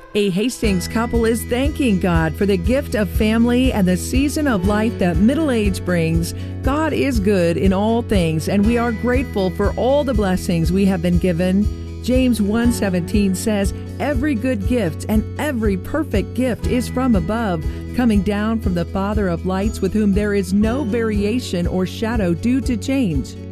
A Hastings couple is thanking God for the gift of family and the season of life that middle age brings. God is good in all things, and we are grateful for all the blessings we have been given. James 1:17 says, "Every good gift and every perfect gift is from above, coming down from the Father of lights, with whom there is no variation or shadow due to change."